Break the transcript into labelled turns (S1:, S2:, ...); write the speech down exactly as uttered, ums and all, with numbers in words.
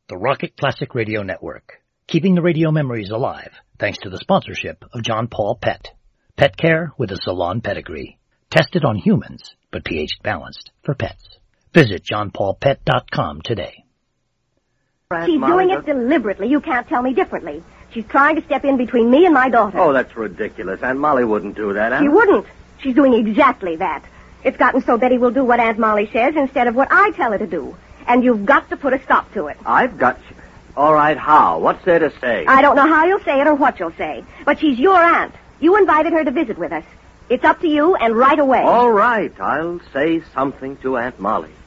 S1: the Rocket Classic Radio Network, keeping the radio memories alive thanks to the sponsorship of John Paul Pet. Pet care with a salon pedigree. Tested on humans, but pH balanced for pets. Visit john paul pet dot com today.
S2: She's doing it deliberately. You can't tell me differently. She's trying to step in between me and my daughter.
S3: Oh, that's ridiculous. Aunt Molly wouldn't do that, Aunt.
S2: She wouldn't. She's doing exactly that. It's gotten so Betty will do what Aunt Molly says instead of what I tell her to do. And you've got to put a stop to it.
S3: I've got... All right, how? What's there to say?
S2: I don't know how you'll say it or what you'll say. But she's your aunt. You invited her to visit with us. It's up to you, and right away.
S3: All right, I'll say something to Aunt Molly.